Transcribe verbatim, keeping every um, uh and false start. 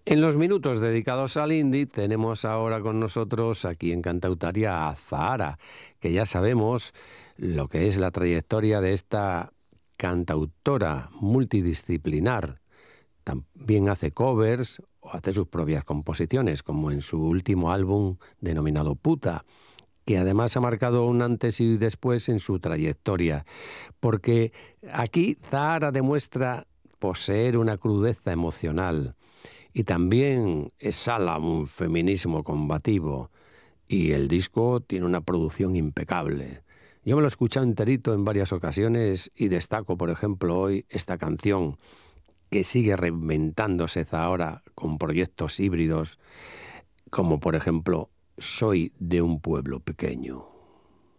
En los minutos dedicados al indie tenemos ahora con nosotros aquí en Cantautaria a Zahara, que ya sabemos lo que es la trayectoria de esta cantautora multidisciplinar. También hace covers o hace sus propias composiciones, como en su último álbum denominado Puta, que además ha marcado un antes y después en su trayectoria, porque aquí Zahara demuestra poseer una crudeza emocional y también exhala un feminismo combativo, y el disco tiene una producción impecable. Yo me lo he escuchado enterito en varias ocasiones y destaco, por ejemplo, hoy esta canción que sigue reinventándose ahora con proyectos híbridos, como por ejemplo Soy de un pueblo pequeño.